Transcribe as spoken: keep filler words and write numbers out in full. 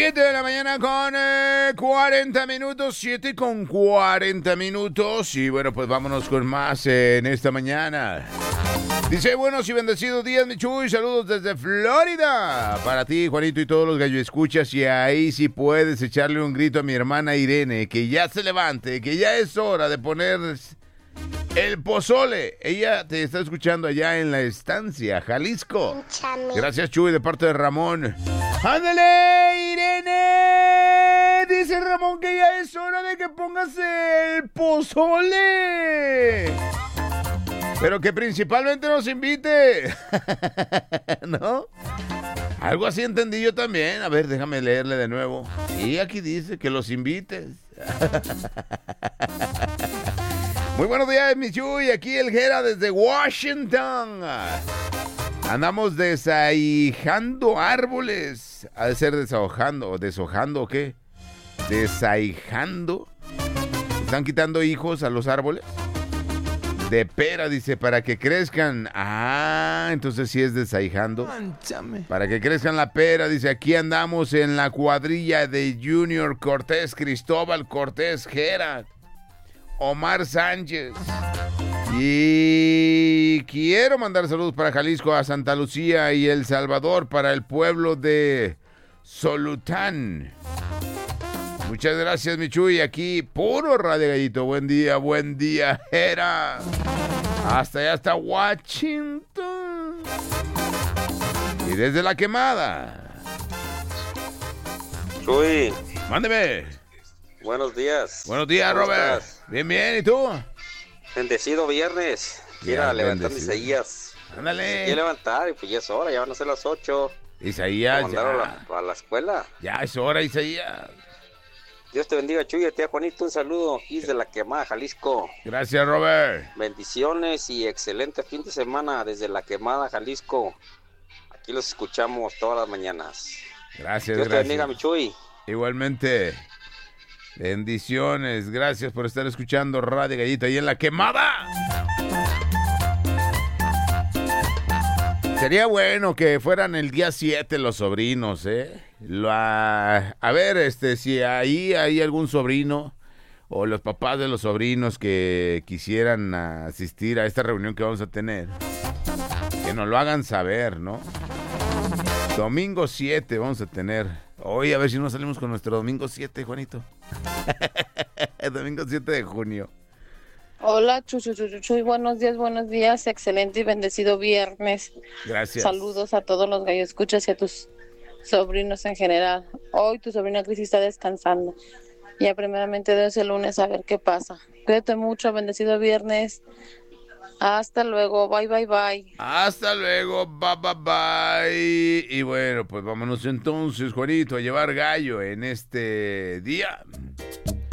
siete de la mañana con eh, cuarenta minutos, siete con cuarenta minutos. Y bueno, pues vámonos con más eh, en esta mañana. Dice, buenos y bendecidos días, mi Chuy. Saludos desde Florida. Para ti, Juanito, y todos los gallo escuchas. Y ahí sí puedes echarle un grito a mi hermana Irene, que ya se levante, que ya es hora de poner el pozole. Ella te está escuchando allá en la estancia, Jalisco. Pinchame. Gracias, Chuy, de parte de Ramón. ¡Ándale, Irene! Dice Ramón que ya es hora de que pongas el pozole. Pero que principalmente nos invite. ¿No? Algo así entendí yo también. A ver, déjame leerle de nuevo. Y aquí dice que los invites. Muy buenos días, mi Chuy. Aquí el Jera desde Washington. Andamos desahijando árboles. Ha de ser desahojando. ¿O deshojando o qué? Desahijando. ¿Están quitando hijos a los árboles? De pera, dice, para que crezcan. Ah, entonces sí es desahijando. Manchame. Para que crezcan la pera, dice, aquí andamos en la cuadrilla de Junior Cortés, Cristóbal Cortés, Jera, Omar Sánchez. Y quiero mandar saludos para Jalisco, a Santa Lucía y El Salvador, para el pueblo de Solután. Muchas gracias, mi Chuy. Aquí, puro Radio Gallito. Buen día, buen día, Jera. Hasta allá, hasta Washington. Y desde La Quemada. Chuy. Mándeme. Buenos días. Buenos días, ¿Cómo Robert. estás? Bien, bien. ¿Y tú? Bendecido viernes. Quiera levantar mis Isaías. Ándale. Quiero levantar y pues ya es hora, ya van a ser las ocho. Isaías, ya. A la, a la escuela. Ya es hora, Isaías. Dios te bendiga, Chuy. A ti, Juanito, un saludo. Y desde La Quemada, Jalisco. Gracias, Robert. Bendiciones y excelente fin de semana desde La Quemada, Jalisco. Aquí los escuchamos todas las mañanas. Gracias, Dios gracias. te bendiga, mi Chuy. Igualmente. Bendiciones. Gracias por estar escuchando Radio Gallito ahí en La Quemada. Sería bueno que fueran el día siete los sobrinos, ¿eh? La, a ver, este, si ahí hay algún sobrino o los papás de los sobrinos que quisieran asistir a esta reunión que vamos a tener, que nos lo hagan saber, ¿no? Domingo siete vamos a tener. Hoy a ver si no salimos con nuestro domingo siete, Juanito. Domingo siete de junio. Hola, Chuchu, Chuchu, Chuy, buenos días, buenos días, excelente y bendecido viernes. Gracias. Saludos a todos los gallos escuchas y a tus sobrinos en general. Hoy tu sobrina Cris está descansando. Ya primeramente Dios el lunes a ver qué pasa. Cuídate mucho, bendecido viernes. Hasta luego, bye, bye, bye. Hasta luego, bye, bye, bye. Y bueno, pues vámonos entonces, Juanito, a llevar gallo en este día.